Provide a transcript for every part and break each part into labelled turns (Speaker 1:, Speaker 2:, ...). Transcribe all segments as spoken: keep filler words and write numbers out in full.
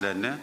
Speaker 1: Λένε.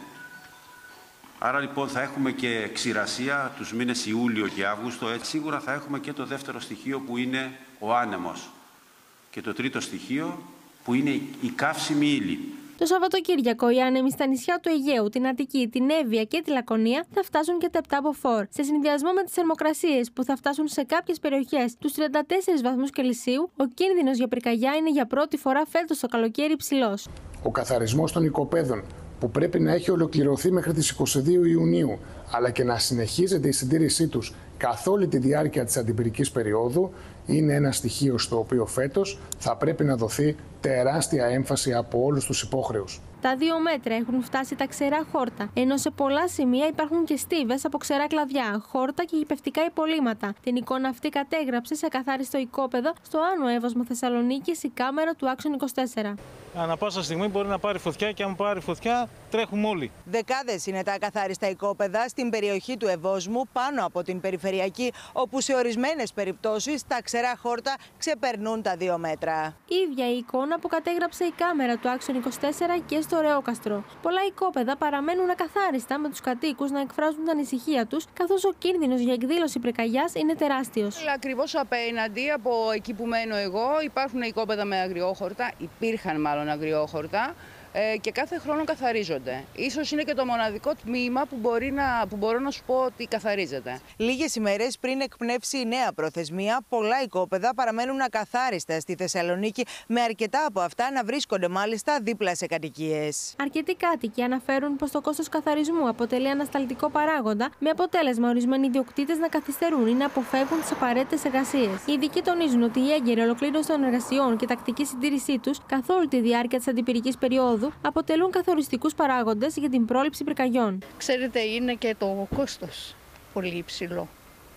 Speaker 1: Άρα λοιπόν θα έχουμε και ξηρασία τους μήνες Ιούλιο και Αύγουστο. Έτσι σίγουρα θα έχουμε και το δεύτερο στοιχείο που είναι ο άνεμος. Και το τρίτο στοιχείο που είναι η καύσιμη ύλη.
Speaker 2: Το Σαββατοκύριακο οι άνεμοι στα νησιά του Αιγαίου, την Αττική, την Εύβοια και τη Λακωνία θα φτάσουν και τα επτά μποφόρ. Σε συνδυασμό με τις θερμοκρασίες που θα φτάσουν σε κάποιες περιοχές τους τριάντα τέσσερις βαθμούς Κελσίου, ο κίνδυνος για πυρκαγιά είναι για πρώτη φορά φέτος το καλοκαίρι υψηλός.
Speaker 3: Ο καθαρισμός των οικοπαίδων, που πρέπει να έχει ολοκληρωθεί μέχρι τις είκοσι δύο Ιουνίου, αλλά και να συνεχίζεται η συντήρησή τους καθ' όλη τη διάρκεια της αντιπυρικής περίοδου, είναι ένα στοιχείο στο οποίο φέτος θα πρέπει να δοθεί τεράστια έμφαση από όλους τους υπόχρεους.
Speaker 2: Τα δύο μέτρα έχουν φτάσει τα ξερά χόρτα, ενώ σε πολλά σημεία υπάρχουν και στίβες από ξερά κλαδιά, χόρτα και γηπευτικά υπολείμματα. Την εικόνα αυτή κατέγραψε σε καθάριστο οικόπεδο στο Άνω Εύωσμο Θεσσαλονίκης η κάμερα του Άξον είκοσι τέσσερα.
Speaker 4: Ανά πάσα στιγμή μπορεί να πάρει φωτιά και αν πάρει φωτιά τρέχουμε όλοι.
Speaker 5: Δεκάδες είναι τα ακαθάριστα οικόπεδα στην περιοχή του Ευόσμου πάνω από την περιφερειακή, όπου σε ορισμένες περιπτώσεις τα ξερά χόρτα ξεπερνούν τα δύο μέτρα.
Speaker 2: Ίδια η εικόνα που κατέγραψε η κάμερα του Άξον είκοσι τέσσερα και στο Ρεόκαστρο. Πολλά οικόπεδα παραμένουν ακαθάριστα, με τους κατοίκους να εκφράζουν την ανησυχία τους, καθώς ο κίνδυνος για εκδήλωση πυρκαγιάς είναι τεράστιος.
Speaker 6: Ακριβώς απέναντι από εκεί που μένω εγώ υπάρχουν οικόπεδα με αγριόχορτα, υπήρχαν μάλλον αγριόχορτα. Και κάθε χρόνο καθαρίζονται. Ίσως είναι και το μοναδικό τμήμα που, μπορεί να, που μπορώ να σου πω ότι καθαρίζεται.
Speaker 5: Λίγες ημέρες πριν εκπνεύσει η νέα προθεσμία, πολλά οικόπεδα παραμένουν ακαθάριστα στη Θεσσαλονίκη, με αρκετά από αυτά να βρίσκονται μάλιστα δίπλα σε κατοικίες.
Speaker 2: Αρκετοί κάτοικοι αναφέρουν πως το κόστος καθαρισμού αποτελεί ανασταλτικό παράγοντα, με αποτέλεσμα ορισμένοι ιδιοκτήτες να καθυστερούν ή να αποφεύγουν τις απαραίτητες εργασίες. Οι ειδικοί τονίζουν ότι η έγκαιρη ολοκλήρωση των εργασιών και τακτική συντήρησή τους καθ' όλη τη διάρκεια της αντιπυρικής περίοδου αποτελούν καθοριστικούς παράγοντες για την πρόληψη πυρκαγιών.
Speaker 7: Ξέρετε, είναι και το κόστος πολύ υψηλό.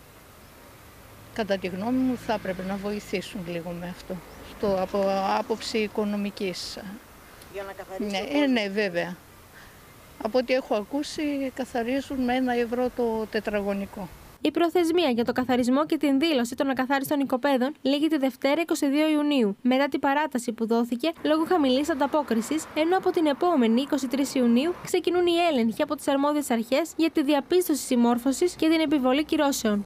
Speaker 7: Κατά τη γνώμη μου θα έπρεπε να βοηθήσουν λίγο με αυτό, στο, από άποψη οικονομικής.
Speaker 5: Για να καθαρίσουν.
Speaker 7: Ναι, ε, ναι, βέβαια. Από ό,τι έχω ακούσει καθαρίζουν με ένα ευρώ το τετραγωνικό.
Speaker 2: Η προθεσμία για το καθαρισμό και την δήλωση των ακαθάριστων οικοπαίδων λήγει τη Δευτέρα είκοσι δύο Ιουνίου, μετά την παράταση που δόθηκε λόγω χαμηλής ανταπόκρισης, ενώ από την επόμενη είκοσι τρεις Ιουνίου ξεκινούν οι έλεγχοι από τις αρμόδιες αρχές για τη διαπίστωση συμμόρφωσης και την επιβολή κυρώσεων.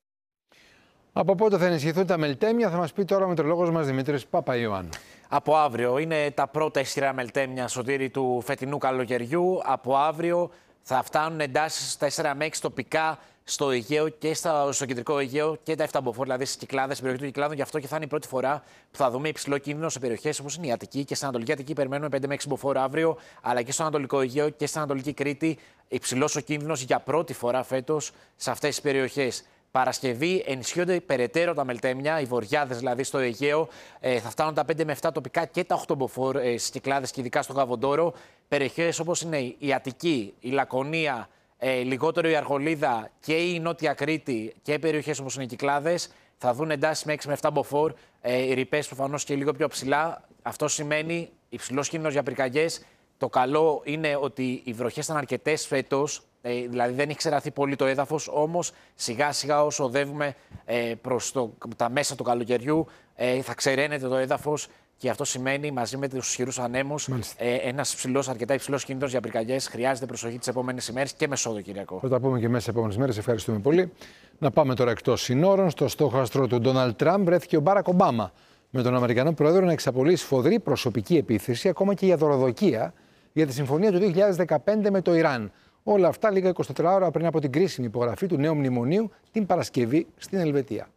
Speaker 8: Από πότε θα ενισχυθούν τα μελτέμια, θα μας πει τώρα ο μετρολόγος μας Δημήτρης Παπαϊωάννου.
Speaker 9: Από αύριο είναι τα πρώτα ισχυρά μελτέμια, Σωτήρη, του φετινού καλοκαιριού. Από αύριο θα φτάνουν εντάσεις τέσσερα με έξι τοπικά στο Αιγαίο και στο, στο κεντρικό Αιγαίο και τα εφτά μποφόρ, δηλαδή στις Κυκλάδες, στην περιοχή των Κυκλάδων. Γι' αυτό και θα είναι η πρώτη φορά που θα δούμε υψηλό κίνδυνο σε περιοχές όπως είναι η Αττική και στην Ανατολική Αττική. Περιμένουμε πέντε με έξι μποφόρ αύριο, αλλά και στο Ανατολικό Αιγαίο και στην Ανατολική Κρήτη. Υψηλός ο κίνδυνος για πρώτη φορά φέτος σε αυτές τις περιοχές. Παρασκευή ενισχύονται περαιτέρω τα μελτέμια, οι βορειάδες δηλαδή στο Αιγαίο. Ε, θα φτάνουν τα πέντε με επτά τοπικά και τα οκτώ μποφόρ ε, στις Κυκλάδες και ειδικά στο Γαβοντόρο. Περιοχές όπως είναι η Αττική, η Λακωνία, ε, λιγότερο η Αργολίδα και η Νότια Κρήτη και περιοχές όπως είναι οι Κυκλάδες θα δουν εντάσεις με έξι με επτά μποφόρ. Ε, οι ρηπές προφανώς και λίγο πιο ψηλά. Αυτό σημαίνει υψηλός κίνδυνος για πυρκαγιές. Το καλό είναι ότι οι βροχές ήταν αρκετές φέτος. Ε, δηλαδή δεν έχει ξεραθεί πολύ το έδαφος, όμως σιγά σιγά όσο οδεύουμε ε, προς το, τα μέσα του καλοκαιριού ε, θα ξεραίνεται το έδαφος και αυτό σημαίνει μαζί με τους ισχυρούς ανέμους ε, ένας υψηλός, αρκετά υψηλός κίνδυνος για πυρκαγιές. Χρειάζεται προσοχή τις επόμενες ημέρες και Μεσόδοκυριακό.
Speaker 8: Θα τα πούμε και μέσα στις επόμενες ημέρες. Ευχαριστούμε πολύ. Να πάμε τώρα εκτός συνόρων. Στο στόχαστρο του Ντόναλντ Τραμπ βρέθηκε ο Μπάρακ Ομπάμα, με τον Αμερικανό Πρόεδρο να εξαπολύει σφοδρή προσωπική επίθεση, ακόμα και για δωροδοκία, για τη συμφωνία του δύο χιλιάδες δεκαπέντε με το Ιράν. Όλα αυτά λίγα εικοσιτέσσερις ώρα πριν από την κρίσιμη υπογραφή του νέου μνημονίου την Παρασκευή στην Ελβετία.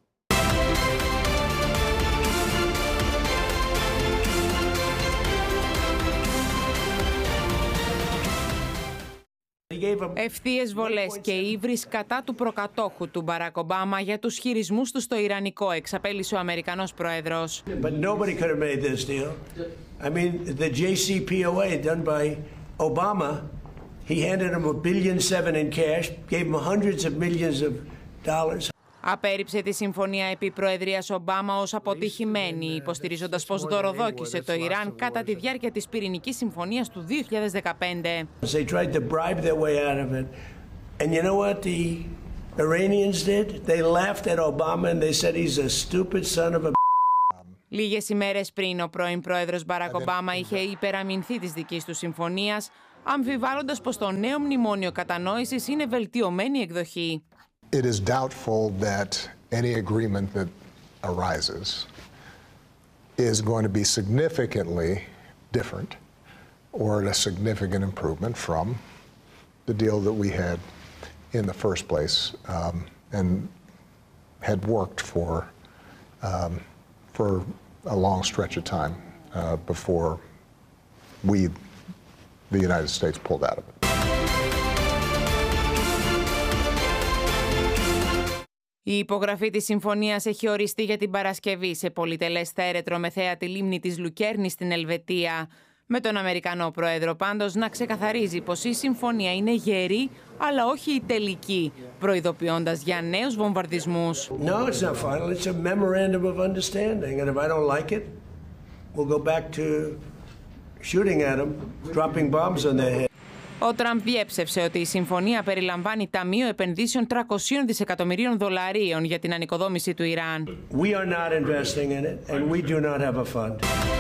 Speaker 10: Ευθείες βολές και ύβρις κατά του προκατόχου του Μπαράκ Ομπάμα για τους χειρισμούς του στο Ιρανικό, εξαπέλυσε ο Αμερικανός Πρόεδρος.
Speaker 11: But nobody could have made this deal. I mean, the J C P O A done by Obama, he handed him a billion seven in cash, gave him hundreds of millions of dollars.
Speaker 10: Απέρριψε τη συμφωνία επί προεδρίας Ομπάμα ως αποτυχημένη, υποστηρίζοντας πως δωροδόκησε το Ιράν κατά τη διάρκεια της πυρηνικής συμφωνίας του δύο χιλιάδες δεκαπέντε.
Speaker 11: They tried to bribe their way out of it. And you know what the Iranians did? They laughed at Obama and they said he's a stupid son of a.
Speaker 10: Λίγες ημέρες πριν, ο πρώην πρόεδρος Μπαράκ Ομπάμα είχε υπεραμεινθεί της δικής του συμφωνίας, αμφιβάλλοντας πως το νέο μνημόνιο κατανόησης είναι βελτιωμένη εκδοχή.
Speaker 12: It is doubtful that any agreement that arises is going to be significantly different or a significant improvement from the deal that we had in the first place um, and had worked for um, for a long stretch of time uh, before we, the United States, pulled out of it.
Speaker 10: Η υπογραφή της συμφωνίας έχει οριστεί για την Παρασκευή σε πολυτελές θέρετρο με θέα τη λίμνη της Λουκέρνης στην Ελβετία. Με τον Αμερικανό Πρόεδρο πάντως να ξεκαθαρίζει πως η συμφωνία είναι γερή, αλλά όχι η τελική, προειδοποιώντας για νέους βομβαρδισμούς.
Speaker 11: No, it's not final. It's a memorandum of understanding. And if I don't like it, we'll go back to shooting at them, dropping bombs on their head.
Speaker 10: Ο Τραμπ διέψευσε ότι η συμφωνία περιλαμβάνει ταμείο επενδύσεων τριακόσια δισεκατομμυρίων δολαρίων για την ανοικοδόμηση του Ιράν.
Speaker 11: We are not investing in it and we do not have a fund.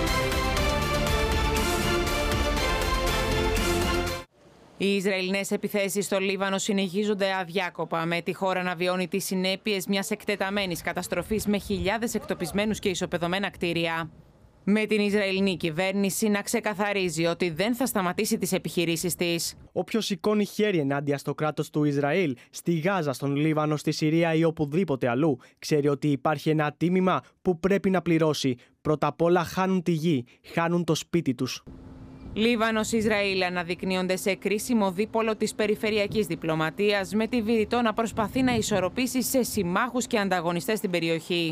Speaker 10: Οι Ισραηλινές επιθέσεις στο Λίβανο συνεχίζονται αδιάκοπα, με τη χώρα να βιώνει τις συνέπειες μιας εκτεταμένης καταστροφής με χιλιάδες εκτοπισμένους και ισοπεδωμένα κτίρια. Με την Ισραηλινή κυβέρνηση να ξεκαθαρίζει ότι δεν θα σταματήσει τις επιχειρήσεις της.
Speaker 13: Όποιος σηκώνει χέρι ενάντια στο κράτος του Ισραήλ, στη Γάζα, στον Λίβανο, στη Συρία ή οπουδήποτε αλλού, ξέρει ότι υπάρχει ένα τίμημα που πρέπει να πληρώσει. Πρώτα απ' όλα χάνουν τη γη, χάνουν το σπίτι τους.
Speaker 10: Λίβανος-Ισραήλ αναδεικνύονται σε κρίσιμο δίπολο της περιφερειακής διπλωματίας, με τη Βηρητό να προσπαθεί να ισορροπήσει σε συμμάχους και ανταγωνιστές στην περιοχή.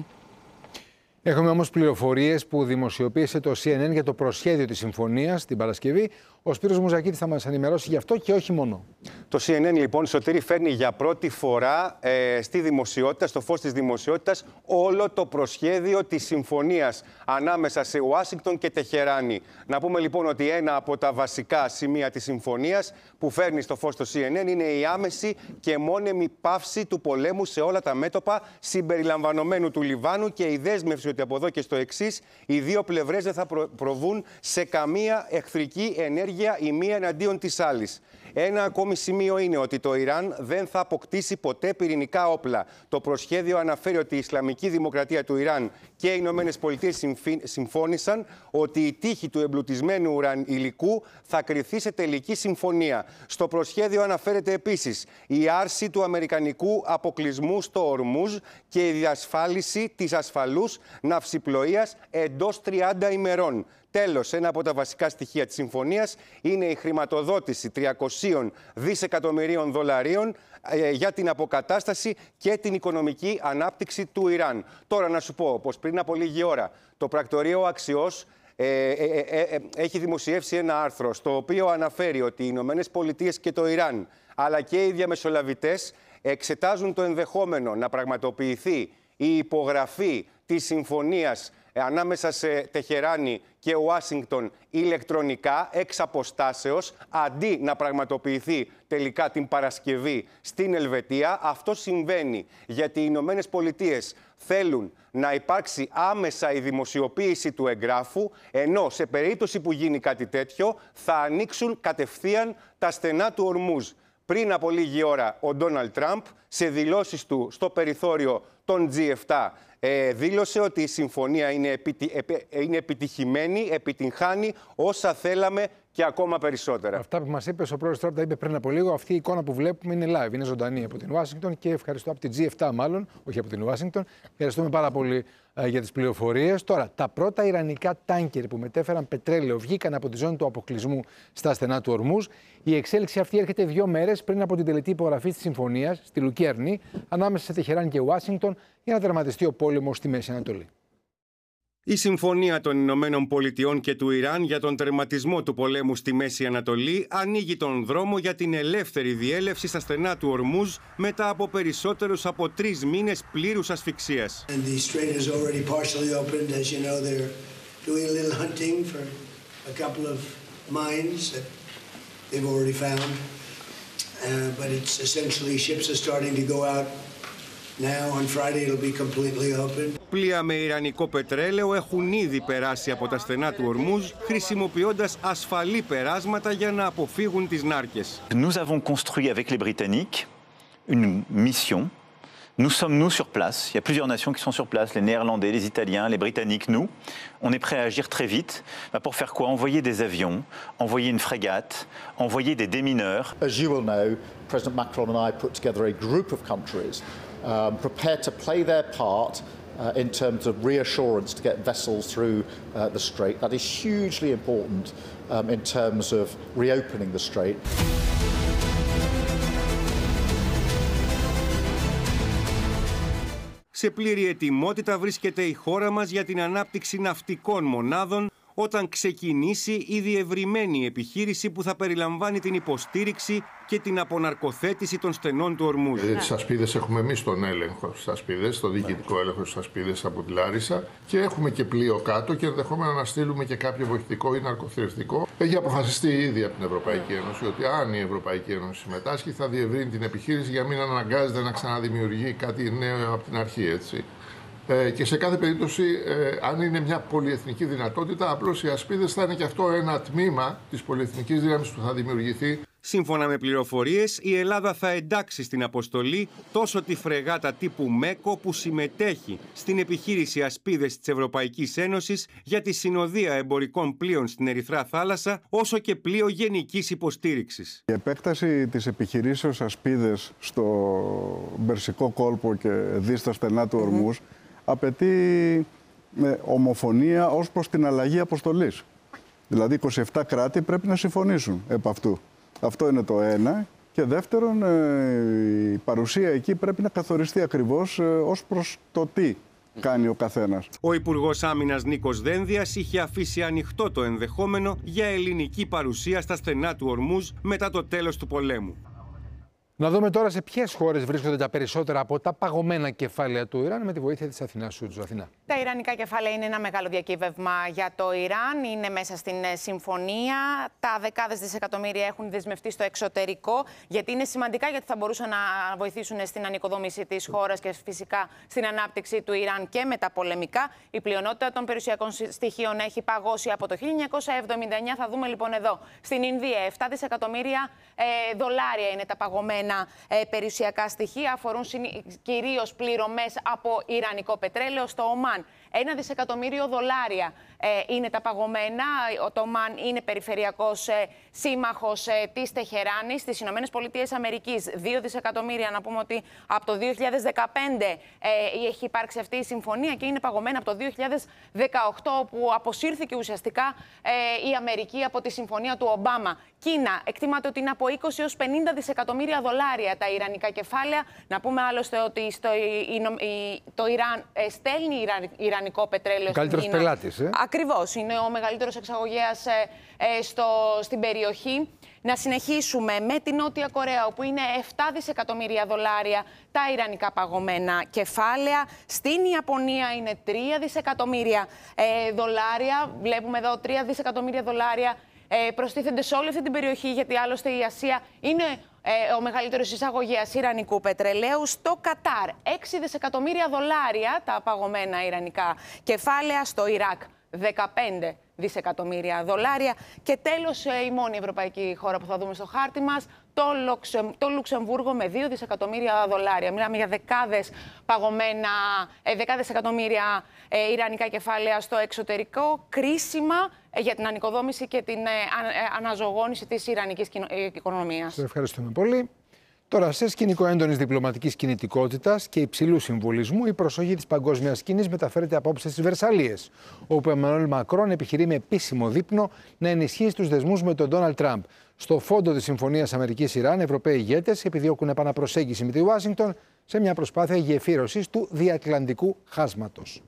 Speaker 8: Έχουμε όμως πληροφορίες που δημοσιοποίησε το σι εν εν για το προσχέδιο της συμφωνίας την Παρασκευή. Ο Σπύρος Μουζακίτης θα μας ενημερώσει γι' αυτό και όχι μόνο.
Speaker 14: Το σι εν εν λοιπόν, Σωτήρη, φέρνει για πρώτη φορά ε, στη δημοσιότητα, στο φως της δημοσιότητας, όλο το προσχέδιο της συμφωνίας ανάμεσα σε Ουάσιγκτον και Τεχεράνη. Να πούμε λοιπόν ότι ένα από τα βασικά σημεία της συμφωνίας που φέρνει στο φως το σι εν εν είναι η άμεση και μόνιμη πάυση του πολέμου σε όλα τα μέτωπα, συμπεριλαμβανομένου του Λιβάνου, και η δέσμευση ότι από εδώ και στο εξής οι δύο πλευρές δεν θα προ- προβούν σε καμία εχθρική ενέργεια η μία εναντίον της άλλης. Ένα ακόμη σημείο είναι ότι το Ιράν δεν θα αποκτήσει ποτέ πυρηνικά όπλα. Το προσχέδιο αναφέρει ότι η Ισλαμική Δημοκρατία του Ιράν και οι Ηνωμένες Πολιτείες συμφώνησαν ότι η τύχη του εμπλουτισμένου ουραν υλικού θα κριθεί σε τελική συμφωνία. Στο προσχέδιο αναφέρεται επίσης η άρση του αμερικανικού αποκλεισμού στο Ορμούζ και η διασφάλιση της ασφαλούς ναυσιπλοείας εντός τριάντα ημερών. Τέλος, ένα από τα βασικά στοιχεία της συμφωνίας είναι η χρηματοδότηση τριακοσίων δισεκατομμυρίων δολαρίων ε, για την αποκατάσταση και την οικονομική ανάπτυξη του Ιράν. Τώρα να σου πω πως πριν από λίγη ώρα το πρακτορείο Αξιός ε, ε, ε, ε, έχει δημοσιεύσει ένα άρθρο στο οποίο αναφέρει ότι οι Ηνωμένες Πολιτείες και το Ιράν αλλά και οι διαμεσολαβητές εξετάζουν το ενδεχόμενο να πραγματοποιηθεί η υπογραφή της συμφωνίας ανάμεσα σε Τεχεράνη και Ουάσιγκτον ηλεκτρονικά, εξ αποστάσεως, αντί να πραγματοποιηθεί τελικά την Παρασκευή στην Ελβετία. Αυτό συμβαίνει γιατί οι Ηνωμένες Πολιτείες θέλουν να υπάρξει άμεσα η δημοσιοποίηση του εγγράφου, ενώ σε περίπτωση που γίνει κάτι τέτοιο θα ανοίξουν κατευθείαν τα στενά του Ορμούζ. Πριν από λίγη ώρα ο Ντόναλντ Τραμπ σε δηλώσεις του στο περιθώριο των τζι επτά ε, δήλωσε ότι η συμφωνία είναι, επιτι... είναι επιτυχημένη, επιτυγχάνει όσα θέλαμε και ακόμα περισσότερα.
Speaker 8: Αυτά που μας είπε ο πρόεδρος Τραμπ τα είπε πριν από λίγο. Αυτή η εικόνα που βλέπουμε είναι live, είναι ζωντανή από την Ουάσιγκτον και ευχαριστώ από την τζι επτά μάλλον, όχι από την Ουάσιγκτον. Ευχαριστούμε πάρα πολύ ε, για τις πληροφορίες. Τώρα, τα πρώτα ιρανικά τάνκερ που μετέφεραν πετρέλαιο βγήκαν από τη ζώνη του αποκλεισμού στα στενά του Ορμούζ. Η εξέλιξη αυτή έρχεται δύο μέρες πριν από την τελετή υπογραφή της συμφωνίας στη Λουκέρνη ανάμεσα σε Τεχεράνη και Ουάσιγκτον για να τερματιστεί ο πόλεμος στη Μέση Ανατολή.
Speaker 14: Η συμφωνία των Ηνωμένων Πολιτειών και του Ιράν για τον τερματισμό του πολέμου στη Μέση Ανατολή ανοίγει τον δρόμο για την ελεύθερη διέλευση στα στενά του Ορμούζ μετά από περισσότερους από τρεις μήνες πλήρους ασφυξίας.
Speaker 11: Now on Friday it'll be completely open.
Speaker 14: Πλοία με ιρανικό πετρέλαιο έχουν ήδη περάσει από τα στενά του Ορμούζ, χρησιμοποιώντας ασφαλή περάσματα για να αποφύγουν τις νάρκες.
Speaker 15: Nous avons construit avec les Britanniques une mission. Nous sommes, nous, sur place. Il y a plusieurs nations qui sont sur place, les Néerlandais, les Italiens, les Britanniques, nous. On est prêt à agir très vite. Bah, pour faire quoi? Envoyer des avions, envoyer une frégate, envoyer des démineurs.
Speaker 16: As you will know, President Macron and I put together a group of countries um, prepared to play their part uh, in terms of reassurance to get vessels through uh, the strait. That is hugely important um, in terms of reopening the strait.
Speaker 14: Σε πλήρη ετοιμότητα βρίσκεται η χώρα μας για την ανάπτυξη ναυτικών μονάδων όταν ξεκινήσει η διευρυμένη επιχείρηση που θα περιλαμβάνει την υποστήριξη και την αποναρκοθέτηση των στενών του Ορμούζ.
Speaker 17: Στις ασπίδες έχουμε εμείς τον έλεγχο στις ασπίδες, το διοικητικό έλεγχο στις ασπίδες από τη Λάρισα και έχουμε και πλοίο κάτω και ενδεχόμενα να στείλουμε και κάποιο βοηθητικό ή ναρκοθετικό. Έχει αποφασιστεί ήδη από την Ευρωπαϊκή Ένωση ότι αν η Ευρωπαϊκή Ένωση συμμετάσχει θα διευρύνει την επιχείρηση για μην αναγκάζεται να ξαναδημιουργεί κάτι νέο από την αρχή, έτσι. Ε, και σε κάθε περίπτωση, ε, αν είναι μια πολυεθνική δυνατότητα, απλώς οι ασπίδες θα είναι και αυτό ένα τμήμα της πολυεθνικής δύναμης που θα δημιουργηθεί.
Speaker 14: Σύμφωνα με πληροφορίες, η Ελλάδα θα εντάξει στην αποστολή τόσο τη φρεγάτα τύπου ΜΕΚΟ που συμμετέχει στην επιχείρηση ασπίδες της Ευρωπαϊκής Ένωσης για τη συνοδεία εμπορικών πλοίων στην Ερυθρά Θάλασσα, όσο και πλοίο γενικής υποστήριξης.
Speaker 18: Η επέκταση της επιχειρήσεως ασπίδες στο Περσικό κόλπο και δι στα στενά του Ορμούζ απαιτεί με ομοφωνία ως προς την αλλαγή αποστολής. Δηλαδή είκοσι επτά κράτη πρέπει να συμφωνήσουν επ' αυτού. Αυτό είναι το ένα. Και δεύτερον, η παρουσία εκεί πρέπει να καθοριστεί ακριβώς ως προς το τι κάνει ο καθένας.
Speaker 14: Ο Υπουργός Άμυνας Νίκος Δένδιας είχε αφήσει ανοιχτό το ενδεχόμενο για ελληνική παρουσία στα στενά του Ορμούζ μετά το τέλος του πολέμου.
Speaker 8: Να δούμε τώρα σε ποιες χώρες βρίσκονται τα περισσότερα από τα παγωμένα κεφάλαια του Ιράν με τη βοήθεια της Αθηνάς Σούτζου. Αθηνά.
Speaker 10: Τα ιρανικά κεφάλαια είναι ένα μεγάλο διακύβευμα για το Ιράν. Είναι μέσα στην συμφωνία. Τα δεκάδες δισεκατομμύρια έχουν δεσμευτεί στο εξωτερικό, γιατί είναι σημαντικά, γιατί θα μπορούσαν να βοηθήσουν στην ανοικοδόμηση της χώρας και φυσικά στην ανάπτυξη του Ιράν και μεταπολεμικά. Η πλειονότητα των περιουσιακών στοιχείων έχει παγώσει από το χίλια εννιακόσια εβδομήντα εννιά. Θα δούμε λοιπόν εδώ. Στην Ινδία, επτά δισεκατομμύρια ε, δολάρια είναι τα παγωμένα ε, περιουσιακά στοιχεία. Αφορούν κυρίως πληρωμές από ιρανικό πετρέλαιο. Στο Ομάν, ένα δισεκατομμύριο δολάρια ε, είναι τα παγωμένα. Το Ομάν είναι περιφερειακός ε, σύμμαχος ε, της Τεχεράνης. Στις Ηνωμένες Πολιτείες Αμερικής, δύο δισεκατομμύρια. Να πούμε ότι από το δύο χιλιάδες δεκαπέντε ε, έχει υπάρξει αυτή η συμφωνία και είναι παγωμένα από το δύο χιλιάδες δεκαοκτώ, όπου αποσύρθηκε ουσιαστικά ε, η Αμερική από τη συμφωνία του Ομπάμα. Κίνα, εκτιμάται ότι είναι από είκοσι έως πενήντα δισεκατομμύρια δολάρια τα ιρανικά κεφάλαια. Να πούμε άλλωστε ότι στο, η, το Ιράν ε, στέλνει ιρα, ιρανικό πετρέλαιο.
Speaker 8: Ο καλύτερος πελάτης, ε?
Speaker 10: Ακριβώς, είναι ο μεγαλύτερος εξαγωγέας ε, ε, στο, στην περιοχή. Να συνεχίσουμε με την Νότια Κορέα, όπου είναι επτά δισεκατομμύρια δολάρια τα ιρανικά παγωμένα κεφάλαια. Στην Ιαπωνία είναι τρία δισεκατομμύρια ε, δολάρια. Βλέπουμε εδώ τρία δισεκατομμύρια δολάρια ε, προστίθενται σε όλη αυτή την περιοχή, γιατί άλλωστε η Ασία είναι ε, ο μεγαλύτερος εισαγωγέας ιρανικού πετρελαίου. Στο Κατάρ, έξι δισεκατομμύρια δολάρια τα παγωμένα ιρανικά κεφάλαια. Στο Ιράκ, δεκαπέντε δισεκατομμύρια δολάρια. Και τέλος, η μόνη ευρωπαϊκή χώρα που θα δούμε στο χάρτη μας, το, Λουξεμ, το Λουξεμβούργο με δύο δισεκατομμύρια δολάρια. Μιλάμε για δεκάδες παγωμένα, ε, δεκάδες εκατομμύρια ε, ιρανικά κεφάλαια στο εξωτερικό, κρίσιμα ε, για την ανοικοδόμηση και την ε, α, ε, αναζωογόνηση της ιρανικής ε, οικονομίας.
Speaker 8: Σας ευχαριστούμε πολύ. Τώρα, σε σκηνικό έντονης διπλωματικής κινητικότητας και υψηλού συμβολισμού, η προσοχή της παγκόσμιας σκηνής μεταφέρεται απόψε στις Βερσαλίες, όπου ο Εμμανουέλ Μακρόν επιχειρεί με επίσημο δείπνο να ενισχύσει τους δεσμούς με τον Ντόναλντ Τραμπ. Στο φόντο της Συμφωνίας Αμερικής-Ιράν, Ευρωπαίοι ηγέτες επιδιώκουν επαναπροσέγγιση με τη Ουάσιγκτον σε μια προσπάθεια γεφύρωσης του διατλαντικού χάσματος.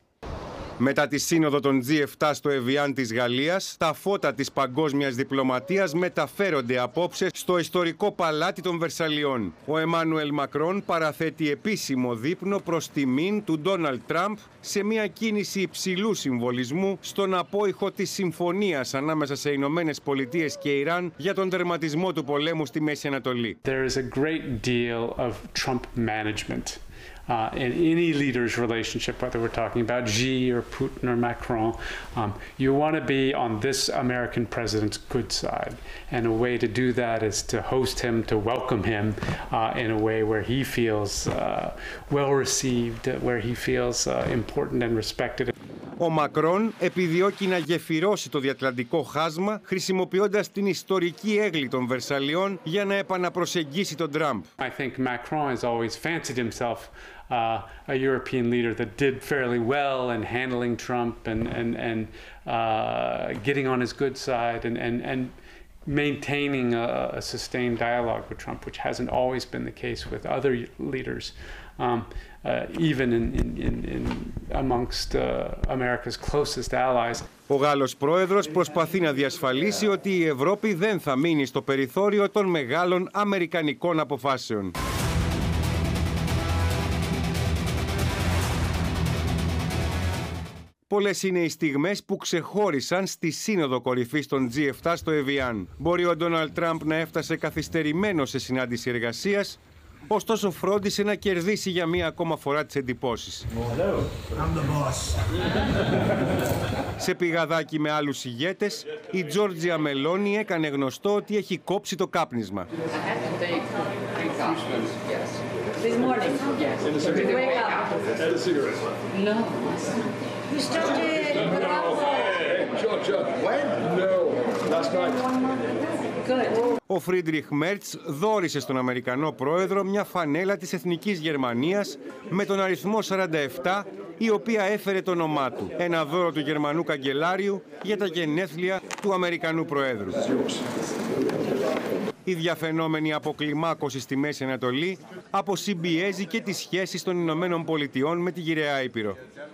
Speaker 14: Μετά τη σύνοδο των τζι επτά στο Εβιάν της Γαλλίας, τα φώτα της παγκόσμιας διπλωματίας μεταφέρονται απόψε στο ιστορικό παλάτι των Βερσαλιών. Ο Εμμανουέλ Μακρόν παραθέτει επίσημο δείπνο προς τιμήν του Ντόναλντ Τραμπ σε μια κίνηση υψηλού συμβολισμού στον απόϊχο της συμφωνίας ανάμεσα σε Ηνωμένες Πολιτείες και Ιράν για τον τερματισμό του πολέμου στη Μέση Ανατολή.
Speaker 19: There is a great deal of Trump management uh, in any leader's relationship, whether we're talking about Xi or Putin or Macron, um, you want to be on this American president's good side. And a way to do that is to host him, to welcome him uh, in a way where he feels uh, well received, where he feels uh, important and respected.
Speaker 14: Ο Μακρόν επιδιώκει να γεφυρώσει το διατλαντικό χάσμα χρησιμοποιώντας την ιστορική έγκλη των Βερσαλιών για να επαναπροσεγγίσει τον Τραμπ.
Speaker 19: I think Macron has always fancied himself uh, a European leader that did fairly well in handling Trump and and and uh, getting on his good side and and and maintaining a, a sustained dialogue with Trump, which hasn't always been the case with other leaders. Um, uh, even in, in, in, in amongst uh, America's closest allies.
Speaker 14: Ο Γάλλος πρόεδρος προσπαθεί να διασφαλίσει ότι η Ευρώπη δεν θα μείνει στο περιθώριο των μεγάλων αμερικανικών αποφάσεων. Πολλές είναι οι στιγμές που ξεχώρισαν στη σύνοδο κορυφής των τζι επτά στο Εβιάν. Μπορεί ο Ντόναλντ Τραμπ να έφτασε καθυστερημένο σε συνάντηση εργασίας, ωστόσο φρόντισε να κερδίσει για μία ακόμα φορά τις εντυπώσεις. Σε πηγαδάκι με άλλους ηγέτες, η Τζόρτζια Μελόνι έκανε γνωστό ότι έχει κόψει το κάπνισμα. Ο Φρίντριχ Μέρτς δώρισε στον Αμερικανό πρόεδρο μια φανέλα της Εθνικής Γερμανίας με τον αριθμό σαράντα επτά, η οποία έφερε το όνομά του. Ένα δώρο του Γερμανού καγκελάριου για τα γενέθλια του Αμερικανού Προέδρου. Η διαφαινόμενη αποκλιμάκωση στη Μέση Ανατολή αποσυμπιέζει και τις σχέσεις των Ηνωμένων Πολιτειών με τη γυραιά Ήπειρο.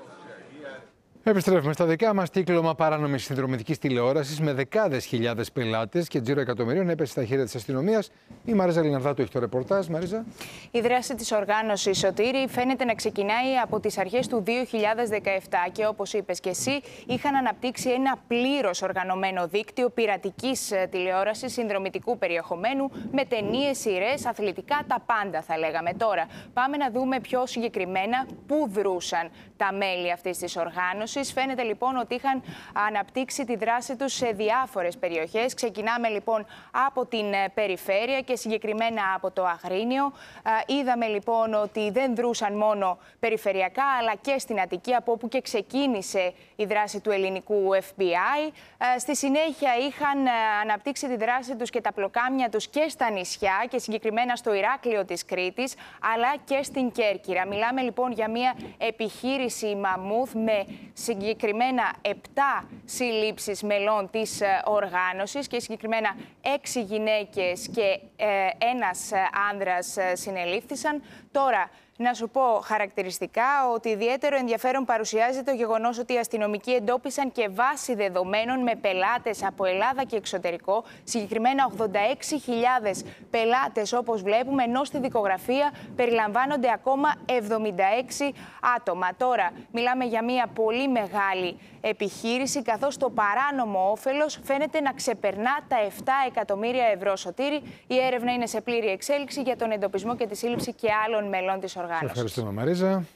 Speaker 8: Επιστρέφουμε στα δικά μας. Κύκλωμα παράνομης συνδρομητικής τηλεόρασης με δεκάδες χιλιάδες πελάτες και τζίρο εκατομμυρίων έπεσε στα χέρια της αστυνομίας. Η Μαρίζα Λιναρδάτου έχει το ρεπορτάζ. Μαρίζα.
Speaker 20: Η δράση της οργάνωσης Σωτήρη φαίνεται να ξεκινάει από τις αρχές του δύο χιλιάδες δεκαεπτά και όπως είπες και εσύ, είχαν αναπτύξει ένα πλήρως οργανωμένο δίκτυο πειρατικής τηλεόρασης συνδρομητικού περιεχομένου με ταινίες, σειρές, αθλητικά, τα πάντα θα λέγαμε. Τώρα πάμε να δούμε πιο συγκεκριμένα πού δρούσαν τα μέλη αυτής της οργάνωσης. Φαίνεται λοιπόν ότι είχαν αναπτύξει τη δράση τους σε διάφορες περιοχές. Ξεκινάμε λοιπόν από την περιφέρεια και συγκεκριμένα από το Αγρίνιο. Είδαμε λοιπόν ότι δεν δρούσαν μόνο περιφερειακά αλλά και στην Αττική, από όπου και ξεκίνησε η δράση του ελληνικού εφ μπι άι. Στη συνέχεια είχαν αναπτύξει τη δράση τους και τα πλοκάμια τους και στα νησιά και συγκεκριμένα στο Ηράκλειο της Κρήτης αλλά και στην Κέρκυρα. Μιλάμε λοιπόν για μια επιχείρηση μαμούθ με συγκεκριμένα επτά συλλήψεις μελών της οργάνωσης και συγκεκριμένα έξι γυναίκες και ε, ένας άνδρας συνελήφθησαν. Τώρα, να σου πω χαρακτηριστικά ότι ιδιαίτερο ενδιαφέρον παρουσιάζει το γεγονός ότι οι αστυνομικοί εντόπισαν και βάση δεδομένων με πελάτες από Ελλάδα και εξωτερικό, συγκεκριμένα ογδόντα έξι χιλιάδες πελάτες όπως βλέπουμε, ενώ στη δικογραφία περιλαμβάνονται ακόμα εβδομήντα έξι άτομα. Τώρα μιλάμε για μια πολύ μεγάλη επιχείρηση, καθώς το παράνομο όφελος φαίνεται να ξεπερνά τα επτά εκατομμύρια ευρώ. Σωτήρη, η έρευνα είναι σε πλήρη εξέλιξη για τον εντοπισμό και τη σύλληψη και άλλων μελών της οργάνωσης.
Speaker 8: Ευχαριστούμε, Μαρίζα.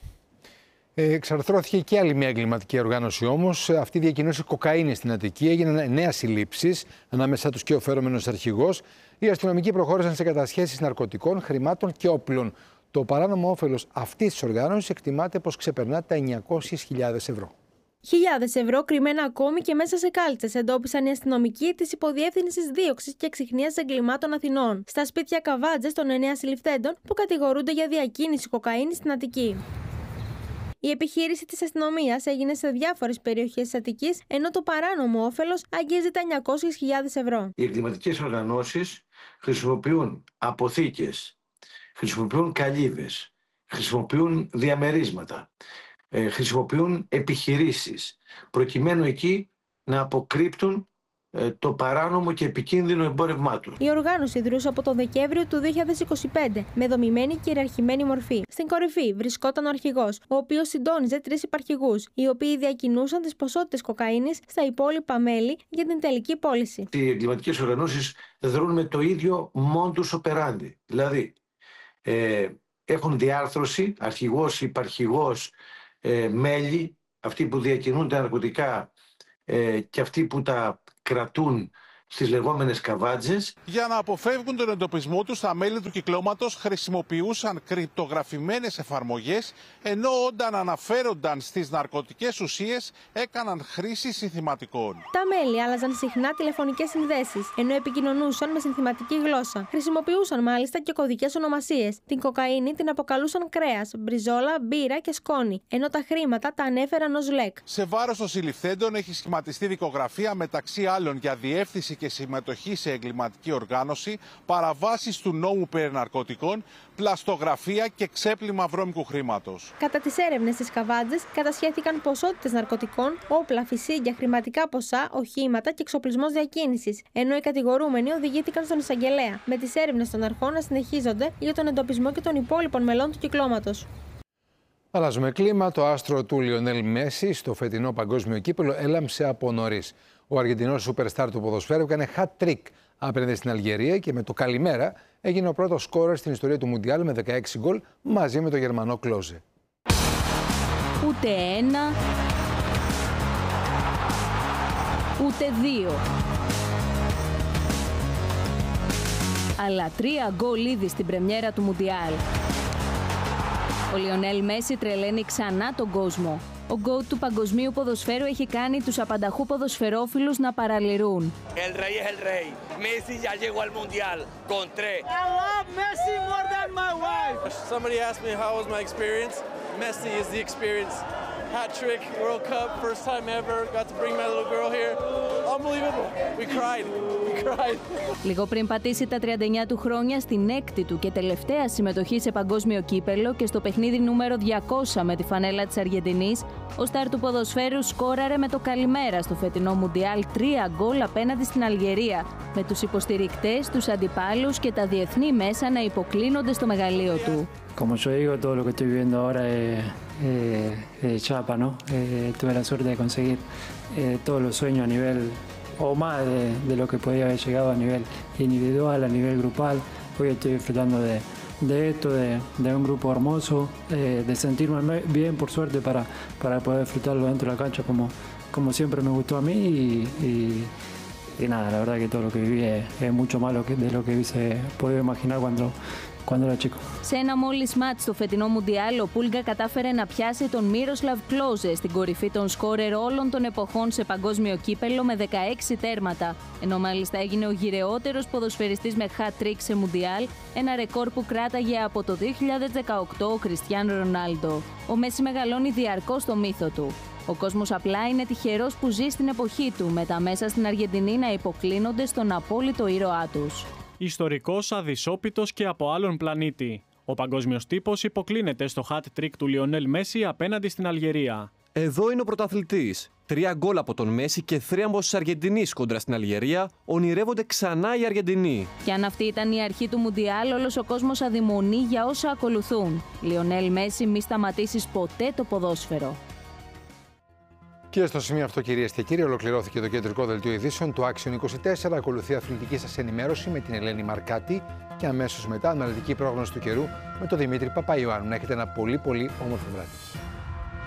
Speaker 8: Ε, εξαρθρώθηκε και άλλη μια εγκληματική οργάνωση όμως. Αυτή διακινούσε κοκαίνη στην Αττική. Έγιναν εννέα συλλήψεις, ανάμεσά τους και ο φερόμενος αρχηγός. Οι αστυνομικοί προχώρησαν σε κατασχέσεις ναρκωτικών, χρημάτων και όπλων. Το παράνομο όφελος αυτής της οργάνωσης εκτιμάται πως ξεπερνά τα εννιακόσιες χιλιάδες ευρώ.
Speaker 2: Χιλιάδες ευρώ κρυμμένα ακόμη και μέσα σε κάλτσες εντόπισαν οι αστυνομικοί της Υποδιεύθυνσης Δίωξης και Εξιχνίας Εγκλημάτων Αθηνών στα σπίτια Καβάτζες των εννέα συλληφθέντων που κατηγορούνται για διακίνηση κοκαίνης στην Αττική. Η επιχείρηση της αστυνομίας έγινε σε διάφορες περιοχές της Αττικής, ενώ το παράνομο όφελος αγγίζει τα εννιακόσιες χιλιάδες ευρώ.
Speaker 21: Οι εγκληματικές οργανώσεις χρησιμοποιούν αποθήκες, χρησιμοποιούν καλύβες, χρησιμοποιούν διαμερίσματα. Ε, χρησιμοποιούν επιχειρήσεις προκειμένου εκεί να αποκρύπτουν ε, το παράνομο και επικίνδυνο εμπόρευμά του.
Speaker 2: Η οργάνωση δρούσε από τον Δεκέμβριο του δύο χιλιάδες είκοσι πέντε με δομημένη και ιεραρχημένη μορφή. Στην κορυφή βρισκόταν ο αρχηγός, ο οποίος συντόνιζε τρεις υπαρχηγούς, οι οποίοι διακινούσαν τις ποσότητες κοκαίνης στα υπόλοιπα μέλη για την τελική πώληση.
Speaker 21: Οι εγκληματικές οργανώσεις δρούν με το ίδιο modus operandi, δηλαδή ε, έχουν διάρθρωση, αρχηγός, υπαρχηγός, ε, μέλη, αυτοί που διακινούν τα ναρκωτικά ε, και αυτοί που τα κρατούν στις λεγόμενες καβάτζες.
Speaker 1: Για να αποφεύγουν τον εντοπισμό τους, τα μέλη του κυκλώματος χρησιμοποιούσαν κρυπτογραφημένες εφαρμογές, ενώ όταν αναφέρονταν στις ναρκωτικές ουσίες έκαναν χρήση συνθηματικών.
Speaker 2: Τα μέλη άλλαζαν συχνά τηλεφωνικές συνδέσεις, ενώ επικοινωνούσαν με συνθηματική γλώσσα. Χρησιμοποιούσαν μάλιστα και κωδικές ονομασίες. Την κοκαίνη την αποκαλούσαν κρέας, μπριζόλα, μπύρα και σκόνη, ενώ τα χρήματα τα ανέφεραν ως λεκ.
Speaker 1: Σε βάρος των συλληφθέντων έχει σχηματιστεί δικογραφία, μεταξύ άλλων για διεύθυνση και συμμετοχή σε εγκληματική οργάνωση, παραβάσεις του νόμου περί ναρκωτικών, πλαστογραφία και ξέπλυμα βρώμικου χρήματος.
Speaker 2: Κατά τις έρευνες στις καβάτζες κατασχέθηκαν ποσότητες ναρκωτικών, όπλα, φυσίγγια, χρηματικά ποσά, οχήματα και εξοπλισμός διακίνησης, ενώ οι κατηγορούμενοι οδηγήθηκαν στον εισαγγελέα, με τις έρευνες των αρχών να συνεχίζονται για τον εντοπισμό και των υπόλοιπων μελών του κυκλώματος.
Speaker 8: Αλλάζουμε κλίμα. Το άστρο του Λιονέλ Μέση στο φετινό παγκόσμιο κύπελλο έλαμψε από νωρίς. Ο Αργεντινός σούπερστάρ του ποδοσφαίρου έκανε hat-trick απέναντι στην Αλγερία και με το καλημέρα έγινε ο πρώτος σκόρερ στην ιστορία του Μουντιάλ με δεκαέξι γκολ μαζί με τον Γερμανό Κλόζε.
Speaker 22: Ούτε ένα, ούτε δύο, αλλά τρία γκολ ήδη στην πρεμιέρα του Μουντιάλ. Ο Λιονέλ Μέση τρελαίνει ξανά τον κόσμο. Ο γκόουτ του παγκοσμίου ποδοσφαίρου έχει κάνει τους απανταχού ποδοσφαιρόφιλους να παραλυρούν.
Speaker 23: El rey es el rey. Messi ya llegó al mundial con tres.
Speaker 24: I love Messi more than my wife.
Speaker 25: Somebody asked me how was my experience. Messi is the experience. Hat trick, World Cup, first time ever. Got to bring my little girl here. Unbelievable. We cried. We cried.
Speaker 22: Λίγο πριν πατήσει τα τριάντα εννιά του χρόνια στην έκτη του και τελευταία συμμετοχή σε παγκόσμιο κύπελλο και στο παιχνίδι νούμερο διακόσια με τη φανέλα της Αργεντινής, ο στάρ του ποδοσφαίρου σκόραρε με το καλημέρα στο φετινό Μουντιάλ τρία γκολ απέναντι στην Αλγερία, με τους υποστηρικτές, τους αντιπάλους και τα διεθνή μέσα να υποκλίνονται στο μεγαλείο του.
Speaker 26: Como yo digo, todo lo que estoy viviendo ahora es, es, es chapa, ¿no? Eh, tuve la suerte de conseguir eh, todos los sueños a nivel, o más de, de lo que podía haber llegado a nivel individual, a nivel grupal. Hoy estoy disfrutando de, de esto, de, de un grupo hermoso, eh, de sentirme bien, por suerte, para, para poder disfrutarlo dentro de la cancha como, como siempre me gustó a mí. Y, y, y nada, la verdad que todo lo que viví es, es mucho más lo que, de lo que hubiese podido imaginar cuando...
Speaker 22: Σε ένα μόλις μάτς στο φετινό Μουντιάλ, ο Πούλγκα κατάφερε να πιάσει τον Μίροσλαβ Κλόζε στην κορυφή των σκόρερ όλων των εποχών σε παγκόσμιο κύπελλο με δεκαέξι τέρματα, ενώ μάλιστα έγινε ο γυρεότερος ποδοσφαιριστής με hat-trick σε Μουντιάλ, ένα ρεκόρ που κράταγε από το δύο χιλιάδες δεκαοκτώ ο Κριστιάνο Ρονάλντο. Ο Μέση μεγαλώνει διαρκώς το μύθο του. Ο κόσμος απλά είναι τυχερός που ζει στην εποχή του, με τα μέσα στην Αργεντινή να υποκλίνονται στον απόλυτο ήρωά τους.
Speaker 13: Ιστορικός, αδυσόπιτος και από άλλον πλανήτη. Ο παγκόσμιος τύπος υποκλίνεται στο hat-trick του Λιονέλ Μέση απέναντι στην Αλγερία.
Speaker 27: Εδώ είναι ο πρωταθλητής. Τρία γκολ από τον Μέση και θρίαμβος της Αργεντινής κόντρα στην Αλγερία, ονειρεύονται ξανά οι Αργεντινοί.
Speaker 22: Και αν αυτή ήταν η αρχή του Μουντιάλ, όλος ο κόσμος αδειμονεί για όσα ακολουθούν. Λιονέλ Μέση, μη σταματήσεις ποτέ το ποδόσφαιρο.
Speaker 8: Και στο σημείο αυτό, κυρίες και κύριοι, ολοκληρώθηκε το κεντρικό δελτίο ειδήσεων του Action είκοσι τέσσερα. Ακολουθεί αθλητική σας ενημέρωση με την Ελένη Μαρκάτη και αμέσως μετά αναλυτική πρόγνωση του καιρού με τον Δημήτρη Παπαϊωάννου. Να έχετε ένα πολύ πολύ όμορφο βράδυ.